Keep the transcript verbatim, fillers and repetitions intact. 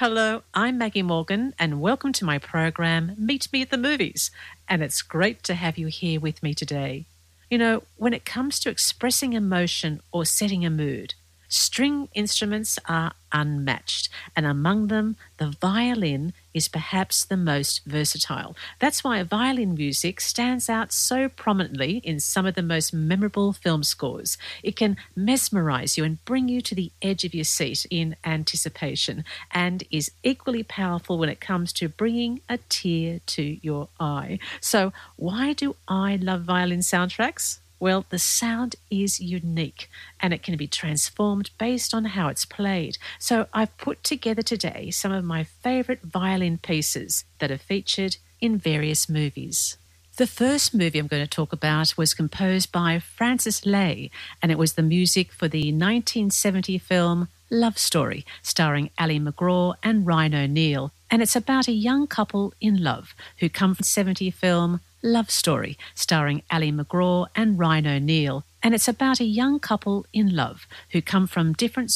Hello, I'm Maggie Morgan, and welcome to my program, Meet Me at the Movies. And it's great to have you here with me today. You know, when it comes to expressing emotion or setting a mood, string instruments are unmatched, and among them, the violin is perhaps the most versatile. That's why violin music stands out so prominently in some of the most memorable film scores. It can mesmerize you and bring you to the edge of your seat in anticipation, and is equally powerful when it comes to bringing a tear to your eye. So why do I love violin soundtracks? Well, the sound is unique and it can be transformed based on how it's played. So I've put together today some of my favourite violin pieces that are featured in various movies. The first movie I'm going to talk about was composed by Francis Lay, and it was the music for the nineteen seventy film Love Story, starring Ali MacGraw and Ryan O'Neal. And it's about a young couple in love who come from the seventy film Love Story, starring Ali MacGraw and Ryan O'Neal. And it's about a young couple in love who come from different